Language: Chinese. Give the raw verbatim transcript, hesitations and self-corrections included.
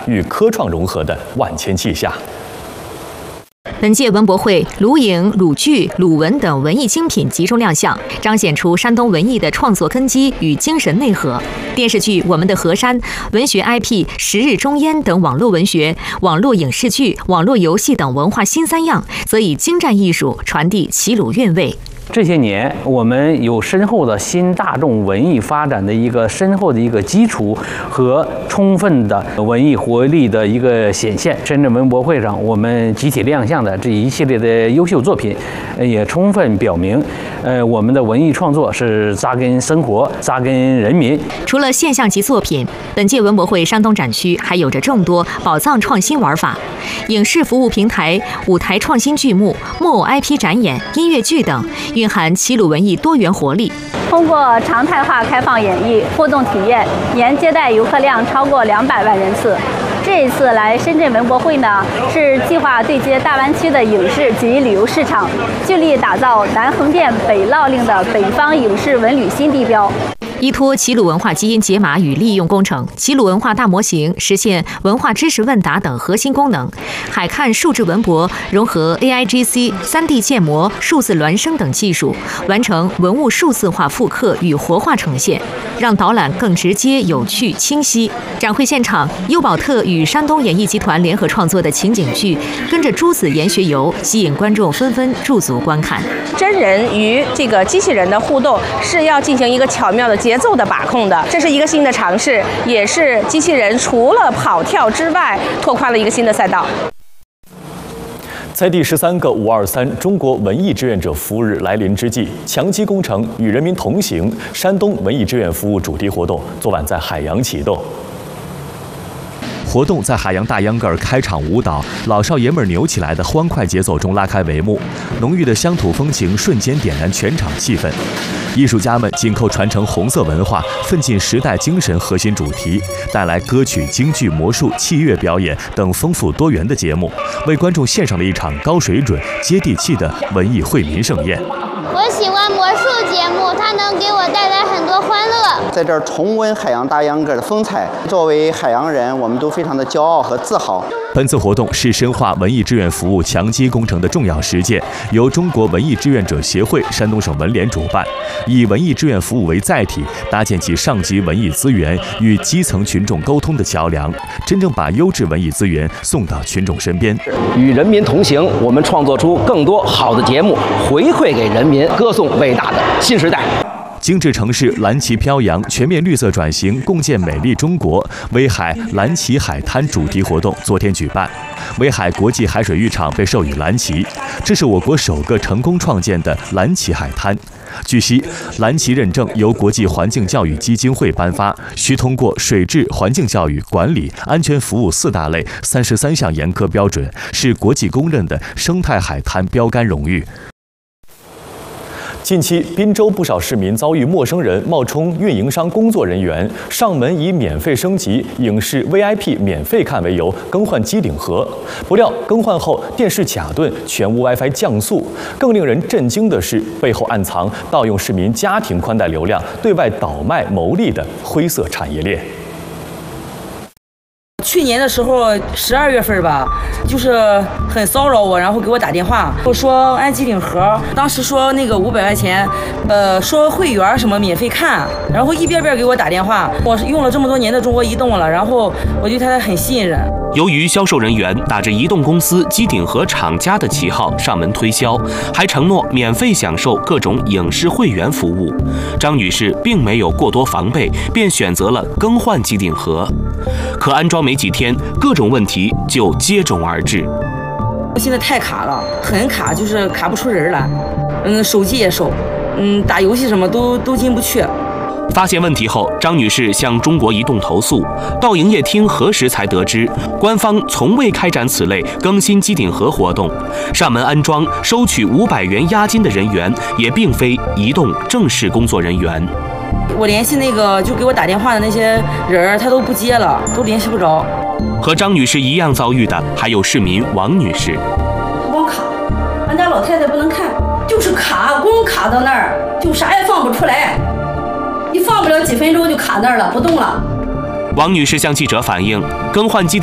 与科创融合的万千气象。 本届文博会，鲁影、鲁剧、鲁文等文艺精品集中亮相，彰显出山东文艺的创作根基与精神内核。电视剧《我们的河山》、文学 I P《十日中烟》等网络文学、网络影视剧、网络游戏等文化新三样，则以精湛艺术传递齐鲁韵味。 这些年，我们有深厚的新大众文艺发展的一个深厚的一个基础和充分的文艺活力的一个显现。深圳文博会上，我们集体亮相的这一系列的优秀作品，也充分表明，呃，我们的文艺创作是扎根生活、扎根人民。 除了现象级作品，本届文博会山东展区还有着众多宝藏创新玩法，影视服务平台、舞台创新剧目、木偶 I P 展演、音乐剧等。蕴含齐鲁文艺多元活力。 通过常态化开放演绎、互动体验，年接待游客量超过两百万人次。这一次来深圳文博会呢，是计划对接大湾区的影视及旅游市场，致力打造南横店、北烙令的北方影视文旅新地标。 依托齐鲁文化基因解码与利用工程，齐鲁文化大模型实现文化知识问答等核心功能。海看数字文博融合 A I G C、三 D 建模、数字孪生等技术，完成文物数字化复刻与活化呈现，让导览更直接、有趣、清晰。展会现场，优宝特与山东演艺集团联合创作的情景剧《跟着朱子研学游》，吸引观众纷纷驻足观看。 真人与这个机器人的互动是要进行一个巧妙的节奏的把控的，这是一个新的尝试，也是机器人除了跑跳之外，拓宽了一个新的赛道。 在第十三个五二三中国文艺志愿者服务日来临之际，强基工程与人民同行山东文艺志愿服务主题活动昨晚在海洋启动。 活动在海洋大秧歌儿开场舞蹈，老少爷们儿扭起来的欢快节奏中拉开帷幕，浓郁的乡土风情瞬间点燃全场气氛。艺术家们紧扣传承红色文化、奋进时代精神核心主题，带来歌曲、京剧、魔术、器乐表演等丰富多元的节目，为观众献上了一场高水准、接地气的文艺惠民盛宴。 我喜欢魔术节目，它能给我带来很多欢乐。 在这儿重温海洋大秧歌的风采，作为海洋人，我们都非常的骄傲和自豪。 本次活动是深化文艺志愿服务强基工程的重要实践，由中国文艺志愿者协会山东省文联主办，以文艺志愿服务为载体，搭建起上级文艺资源与基层群众沟通的桥梁，真正把优质文艺资源送到群众身边。 与人民同行，我们创作出更多好的节目，回馈给人民，歌颂伟大的新时代。 精致城市蓝旗飘扬，全面绿色转型，共建美丽中国。威海蓝旗海滩主题活动昨天举办，威海国际海水浴场被授予蓝旗，这是我国首个成功创建的蓝旗海滩。据悉，蓝旗认证由国际环境教育基金会颁发，需通过水质、环境教育、管理、安全服务四大类三十三项严苛标准，是国际公认的生态海滩标杆荣誉。 近期，滨州不少市民遭遇陌生人冒充运营商工作人员，上门以免费升级影视 V I P 免费看为由更换机顶盒。不料更换后电视卡顿，全屋 WiFi 降速。更令人震惊的是，背后暗藏盗用市民家庭宽带流量、对外倒卖牟利的灰色产业链。 去年的时候，十二月份吧，就是很骚扰我，然后给我打电话，我说安机顶盒，当时说那个五百块钱，呃，说会员什么免费看，然后一遍遍给我打电话。我用了这么多年的中国移动了，然后我对他很信任。 由于销售人员打着移动公司机顶盒厂家的旗号上门推销，还承诺免费享受各种影视会员服务，张女士并没有过多防备，便选择了更换机顶盒。可安装没几天，各种问题就接踵而至。 现在太卡了，很卡，就是卡不出人来。嗯，手机也收，嗯，打游戏什么都都进不去。 发现问题后，张女士向中国移动投诉，到营业厅核实才得知，官方从未开展此类更新机顶盒活动，上门安装收取五百元押金的人员也并非移动正式工作人员。 我联系那个就给我打电话的那些人，他都不接了，都联系不着。 和张女士一样遭遇的还有市民王女士。 光卡，俺家老太太不能看，就是卡，光卡到那儿，就啥也放不出来。你放不了几分钟就卡那儿了，不动了。 王女士向记者反映，更换机顶